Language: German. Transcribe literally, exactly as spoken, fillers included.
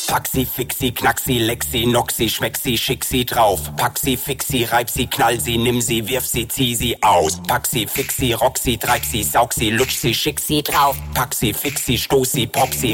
Pack sie, fix sie, knack sie, leck sie, knock sie, schmeck sie, schick sie drauf. Pack sie, fix sie, reib sie, knall sie, nimm sie, wirf sie, zieh sie aus. Pack sie, fix sie, rock sie, treib sie, saug sie, lutsch sie, schick sie drauf. Pack sie, fix sie, stoß sie, pop sie,